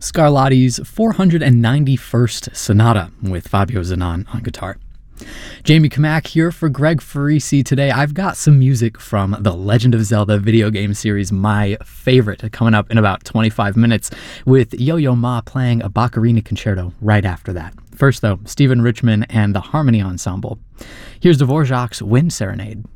Scarlatti's 491st Sonata with Fabio Zanon on guitar. Jamie Kamak here for Greg Farisi today. I've got some music from the Legend of Zelda video game series, my favorite, coming up in about 25 minutes, with Yo-Yo Ma playing a Boccherini concerto right after that. First though, Stephen Richman and the Harmony Ensemble. Here's Dvorak's Wind Serenade.